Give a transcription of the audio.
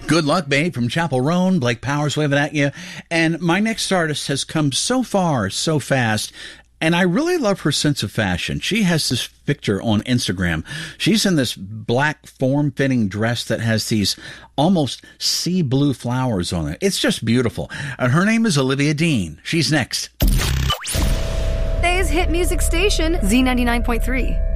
Good luck, babe, from Chapel Roan. Blake Powers waving at you. And my next artist has come so far, so fast. And I really love her sense of fashion. She has this picture on Instagram. She's in this black form-fitting dress that has these almost sea blue flowers on it. It's just beautiful. And her name is Olivia Dean. She's next. Today's hit music station, Z99.3.